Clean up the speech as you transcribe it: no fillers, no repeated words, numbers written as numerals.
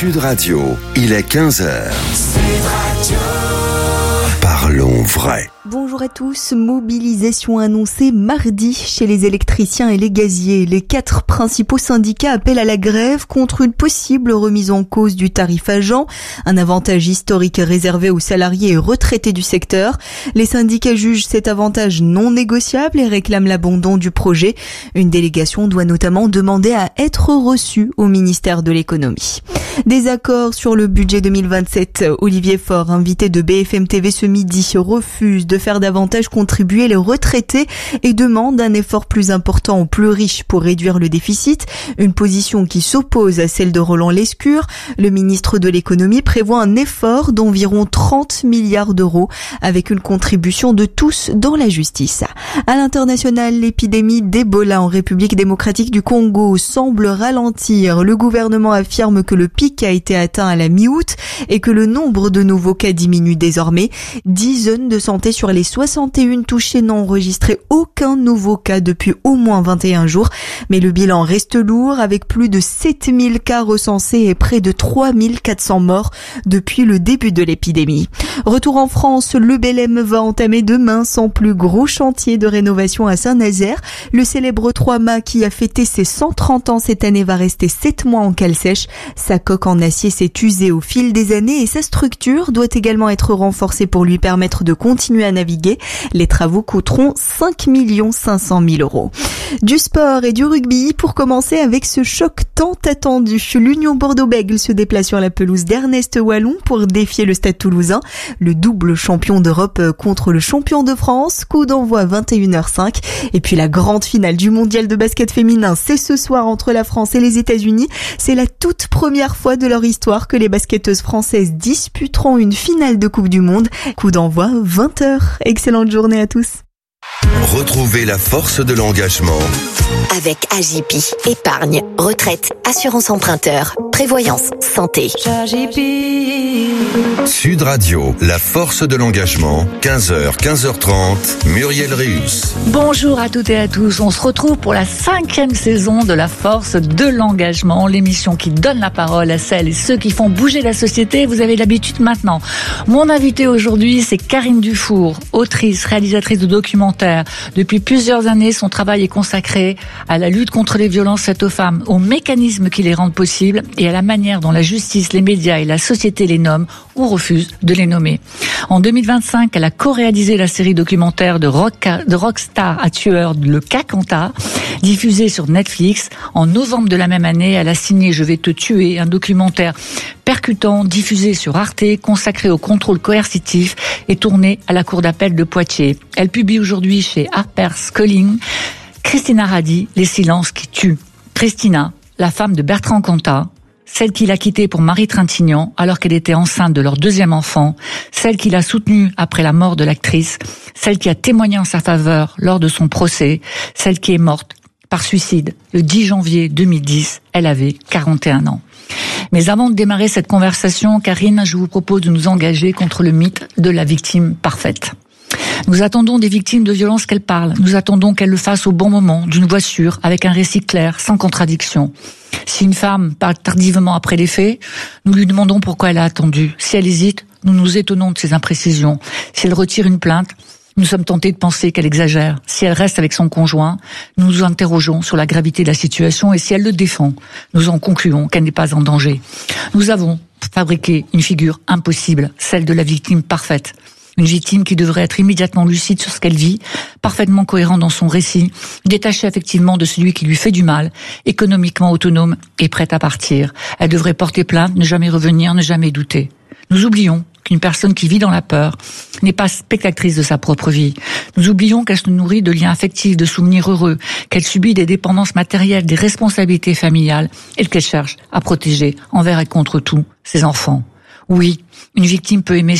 Sud Radio, il est 15h. Parlons vrai. Bonjour à tous. Mobilisation annoncée mardi chez les électriciens et les gaziers. Les 4 principaux syndicats appellent à la grève contre une possible remise en cause du tarif agent, un avantage historique réservé aux salariés et retraités du secteur. Les syndicats jugent cet avantage non négociable et réclament l'abandon du projet. Une délégation doit notamment demander à être reçue au ministère de l'économie. Des accords sur le budget 2027. Olivier Faure, invité de BFM TV ce midi, refuse de faire davantage contribuer les retraités et demande un effort plus important aux plus riches pour réduire le déficit, une position qui s'oppose à celle de Roland Lescure. Le ministre de l'économie prévoit un effort d'environ 30 milliards d'euros avec une contribution de tous dans la justice. À l'international, l'épidémie d'Ebola en République démocratique du Congo semble ralentir. Le gouvernement affirme que le pic a été atteint à la mi-août et que le nombre de nouveaux cas diminue désormais. 10 zones de santé sur les 61 touchées n'ont enregistré aucun nouveau cas depuis au moins 21 jours. Mais le bilan reste lourd avec plus de 7000 cas recensés et près de 3400 morts depuis le début de l'épidémie. Retour en France, le Belém va entamer demain son plus gros chantier de rénovation à Saint-Nazaire. Le célèbre 3-mâts qui a fêté ses 130 ans cette année va rester 7 mois en cale sèche. Sa coque en acier s'est usée au fil des années et sa structure doit également être renforcée pour lui permettre de continuer à naviguer. Les travaux coûteront 5 500 000 euros. Du sport et du rugby pour commencer avec ce choc tant attendu. L'Union Bordeaux-Bègles se déplace sur la pelouse d'Ernest Wallon pour défier le Stade Toulousain. Le double champion d'Europe contre le champion de France. Coup d'envoi 21h05. Et puis la grande finale du mondial de basket féminin, c'est ce soir entre la France et les États-Unis. C'est la toute première fois de leur histoire que les basketteuses françaises disputeront une finale de Coupe du Monde. Coup d'envoi 20h. Excellente journée à tous. Retrouvez la force de l'engagement avec AJP. Épargne, retraite, assurance emprunteur, prévoyance, santé. Sud Radio, la force de l'engagement, 15h, 15h30, Muriel Réus. Bonjour à toutes et à tous, on se retrouve pour la 5e saison de la force de l'engagement, l'émission qui donne la parole à celles et ceux qui font bouger la société. Vous avez l'habitude maintenant. Mon invité aujourd'hui, c'est Karine Dufour, autrice, réalisatrice de documentaires. Depuis plusieurs années, son travail est consacré à la lutte contre les violences faites aux femmes, aux mécanismes qui les rendent possibles et à la manière dont la justice, les médias et la société les nomment ou refusent de les nommer. En 2025, elle a co-réalisé la série documentaire de rockstar à tueur, le cas Quentin, diffusée sur Netflix. En novembre de la même année, elle a signé Je vais te tuer, un documentaire percutant, diffusé sur Arte, consacré au contrôle coercitif et tourné à la cour d'appel de Poitiers. Elle publie aujourd'hui chez HarperCollins Christina Radi, Les silences qui tuent. Christina, la femme de Bertrand Cantat, celle qu'il a quittée pour Marie Trintignant alors qu'elle était enceinte de leur 2e enfant, celle qu'il a soutenue après la mort de l'actrice, celle qui a témoigné en sa faveur lors de son procès, celle qui est morte par suicide le 10 janvier 2010, elle avait 41 ans. Mais avant de démarrer cette conversation, Karine, je vous propose de nous engager contre le mythe de la victime parfaite. Nous attendons des victimes de violences qu'elles parlent. Nous attendons qu'elles le fassent au bon moment, d'une voix sûre, avec un récit clair, sans contradiction. Si une femme parle tardivement après les faits, nous lui demandons pourquoi elle a attendu. Si elle hésite, nous nous étonnons de ses imprécisions. Si elle retire une plainte, nous sommes tentés de penser qu'elle exagère. Si elle reste avec son conjoint, nous nous interrogeons sur la gravité de la situation et si elle le défend, nous en concluons qu'elle n'est pas en danger. Nous avons fabriqué une figure impossible, celle de la victime parfaite. Une victime qui devrait être immédiatement lucide sur ce qu'elle vit, parfaitement cohérent dans son récit, détachée affectivement de celui qui lui fait du mal, économiquement autonome et prête à partir. Elle devrait porter plainte, ne jamais revenir, ne jamais douter. Nous oublions qu'une personne qui vit dans la peur n'est pas spectatrice de sa propre vie. Nous oublions qu'elle se nourrit de liens affectifs, de souvenirs heureux, qu'elle subit des dépendances matérielles, des responsabilités familiales et qu'elle cherche à protéger envers et contre tout ses enfants. Oui, une victime peut aimer